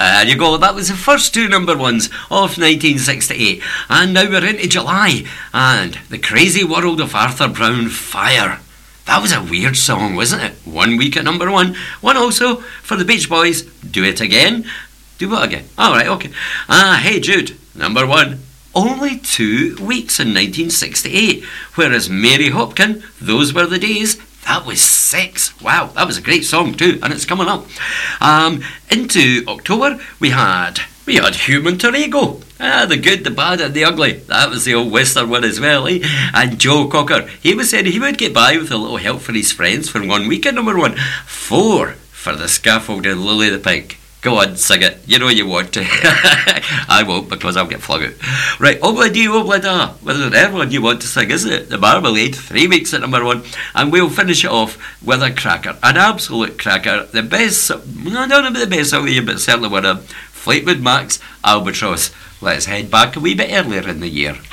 There you go, that was the first two number ones of 1968. And now we're into July, and The Crazy World of Arthur Brown, Fire. That was a weird song, wasn't it? 1 week at number one. One also for the Beach Boys, Do It Again. Do what again? Alright, okay. Hey Jude, number one. Only 2 weeks in 1968. Whereas Mary Hopkin, Those Were the Days, that was 6. Wow, that was a great song too, and it's coming up. Into October, we had Human Torego. The good, the bad and the ugly. That was the old western one as well, eh? And Joe Cocker, he was saying he would get by with a little help for his friends for 1 week at number one. 4 for The Scaffold and Lily the Pink. Go on, sing it. You know you want to. I won't, because I'll get flung out. Right, Obla-dee, Obla-da. Well, everyone you want to sing, isn't it? The Marmalade, 3 weeks at number one. And we'll finish it off with a cracker. An absolute cracker. The best, I don't know about the best song of the year, but certainly one of Fleetwood Mac's Albatross. Let's head back a wee bit earlier in the year.